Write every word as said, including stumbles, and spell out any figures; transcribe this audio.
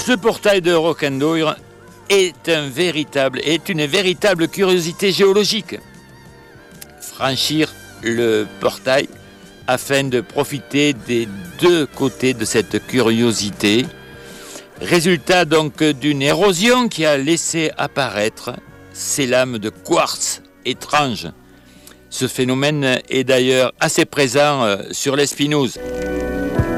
Ce portail de Rocandour est, un véritable, est une véritable curiosité géologique. Franchir le portail afin de profiter des deux côtés de cette curiosité. Résultat donc d'une érosion qui a laissé apparaître ces lames de quartz étranges. Ce phénomène est d'ailleurs assez présent sur l'Espinouse.